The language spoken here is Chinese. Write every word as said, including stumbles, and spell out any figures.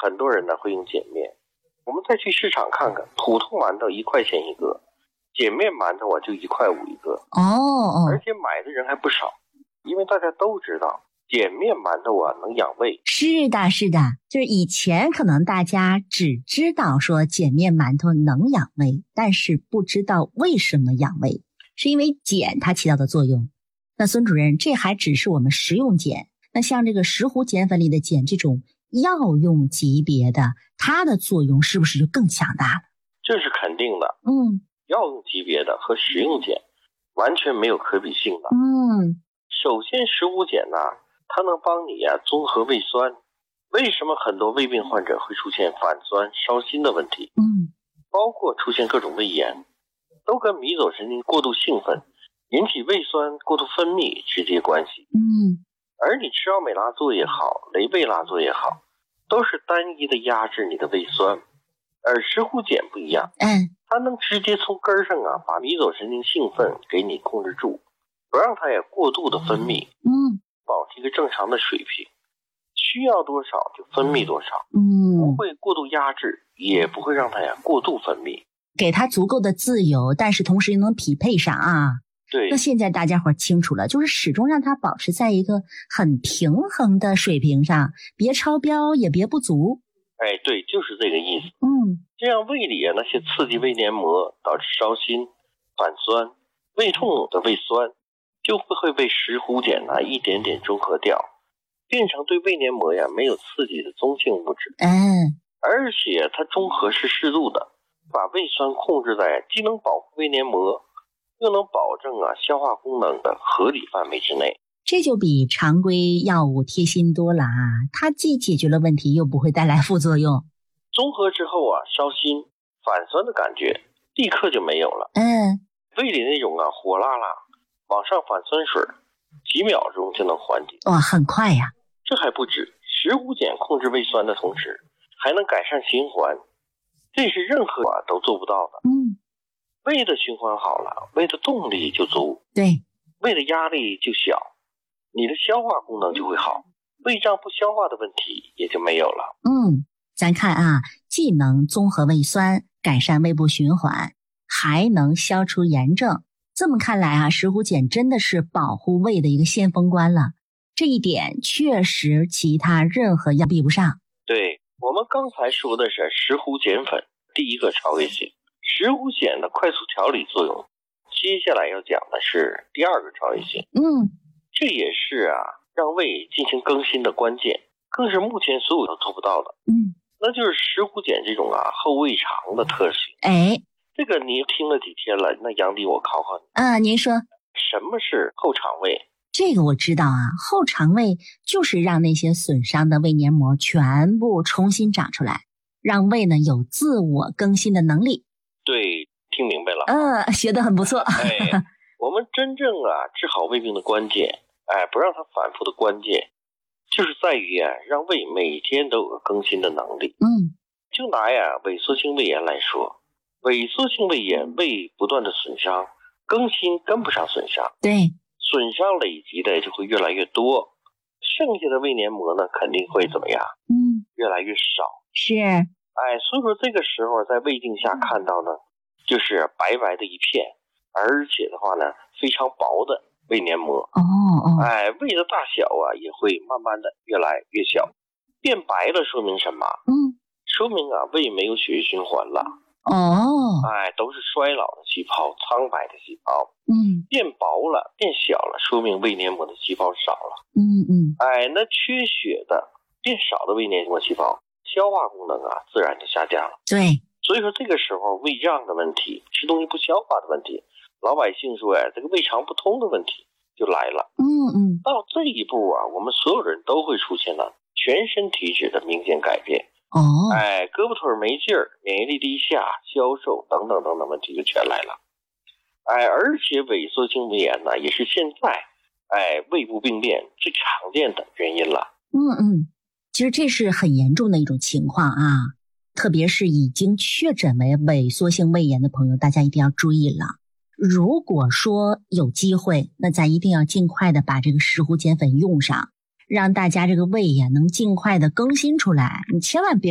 很多人呢会用碱面。我们再去市场看看，普通馒头一块钱一个，碱面馒头啊就一块五一个。 哦哦， 而且买的人还不少，因为大家都知道碱面馒头啊能养胃。 是的是的，就是以前可能大家只知道说碱面馒头能养胃，但是不知道为什么养胃，是因为碱它起到的作用。那孙主任，这还只是我们食用碱，那像这个石斛碱粉里的碱这种药用级别的，它的作用是不是就更强大了？ 这是肯定的。 嗯， 药用级别的和食用碱完全没有可比性的。 嗯， 首先石斛碱呢，它能帮你啊综合胃酸。为什么很多胃病患者会出现反酸、烧心的问题？ 嗯， 包括出现各种胃炎，都跟迷走神经过度兴奋引起胃酸过度分泌直接关系。 嗯， 而你吃奥美拉唑也好，雷贝拉唑也好，都是单一的压制你的胃酸。而石斛碱不一样， 嗯， 它能直接从根儿上啊把迷走神经兴奋给你控制住，不让它也过度的分泌， 嗯， 保持一个正常的水平，需要多少就分泌多少， 嗯， 不会过度压制，也不会让它呀过度分泌， 给它足够的自由，但是同时又能匹配上啊。 对， 那现在大家伙清楚了，就是始终让它保持在一个很平衡的水平上，别超标也别不足。 哎，对，就是这个意思。 嗯， 这样胃里啊那些刺激胃黏膜导致烧心、反酸、胃痛的胃酸，就会会被石斛碱呢一点点中和掉，变成对胃黏膜呀没有刺激的中性物质。 嗯， 而且它中和是适度的，把胃酸控制在既能保护胃黏膜，又能保证啊消化功能的合理范围之内。 这就比常规药物贴心多了啊！它既解决了问题，又不会带来副作用。 综合之后啊，烧心、反酸的感觉立刻就没有了。 嗯， 胃里那种啊火辣辣、往上反酸水，几秒钟就能缓解。 哇，很快呀！ 这还不止，石斛碱控制胃酸的同时，还能改善循环，这是任何啊都做不到的。 嗯， 胃的循环好了，胃的动力就足， 对， 胃的压力就小。你的消化功能就会好，胃胀不消化的问题也就没有了。 嗯，咱看啊，既能综合胃酸，改善胃部循环，还能消除炎症。这么看来啊，石斛碱真的是保护胃的一个先锋官了。这一点确实其他任何药比不上。 对，我们刚才说的是石斛碱粉第一个超越性，石斛碱的快速调理作用。接下来要讲的是第二个超越性。 嗯，这也是啊让胃进行更新的关键，更是目前所有都做不到的。 嗯， 那就是石斛碱这种啊后胃肠的特性。 哎， 这个你听了几天了，那杨迪我考考你啊，您说什么是后肠胃？ 这个我知道啊，后肠胃就是让那些损伤的胃黏膜全部重新长出来，让胃呢有自我更新的能力。 对，听明白了。 嗯，学得很不错。 哎，我们真正啊治好胃病的关键，哎，不让它反复的关键，就是在于啊让胃每天都有更新的能力。 嗯， 就拿呀萎缩性胃炎来说，萎缩性胃炎胃不断的损伤，更新跟不上损伤， 对， 损伤累积的就会越来越多，剩下的胃黏膜呢肯定会怎么样？ 嗯， 越来越少。 是， 哎，所以说这个时候在胃镜下看到呢，就是白白的一片，而且的话呢非常薄的胃黏膜。 哦哦， 哎，胃的大小啊也会慢慢的越来越小，变白了说明什么？ 嗯， 说明啊胃没有血液循环了。 哦， 哎，都是衰老的细胞，苍白的细胞。 嗯， 变薄了，变小了，说明胃黏膜的细胞少了。 嗯嗯， 哎，那缺血的、变少的胃黏膜细胞，消化功能啊自然就下降了。 对， 所以说这个时候胃胀的问题，吃东西不消化的问题，老百姓说哎，这个胃肠不通的问题就来了。 嗯嗯， 到这一步啊，我们所有人都会出现了全身体质的明显改变。 哦， 哎，胳膊腿没劲儿，免疫力低下，消瘦等等等等问题就全来了。哎，而且萎缩性胃炎呢，也是现在哎胃部病变最常见的原因了。 嗯嗯，其实这是很严重的一种情况啊，特别是已经确诊为萎缩性胃炎的朋友，大家一定要注意了。如果说有机会，那咱一定要尽快的把这个石斛碱粉用上，让大家这个胃呀能尽快的更新出来，你千万别